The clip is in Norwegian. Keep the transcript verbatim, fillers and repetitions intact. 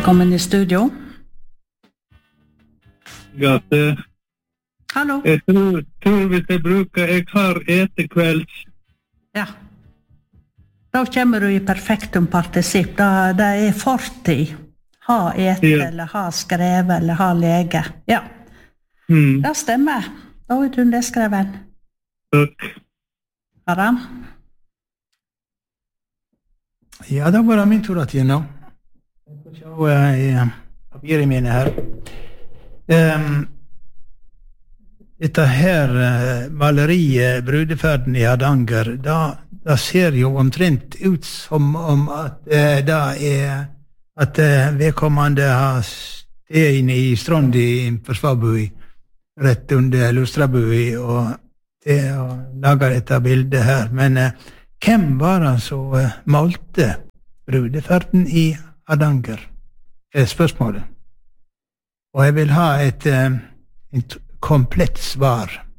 Velkommen i studio. Gate. Hallo. Jeg tror, tror hvis jeg bruker, jeg har etekvelds. Ja. Da kommer du i perfektum partisipp. Da, det er fortid. Ha ete, Ja. eller ha skrevet, eller ha lege. Ja. Mm. Det stemmer. Da er du nedskreven. Takk. Aram? Ja, da var det min tur at gjennom. Jeg får se uh, papiret mine her. Um, dette her uh, maleriet, Brudeferden i Hardanger, da, da ser jo omtrent ut som om at uh, det er at uh, vedkommende har sted inne i Strond i Forsvarbui, rett under Lustrabui, og det har laget dette bildet her. Men uh, hvem var det som uh, malte Brudeferden i Hardanger? Er spørsmålet. Og jeg vil ha et, uh, et komplett svar.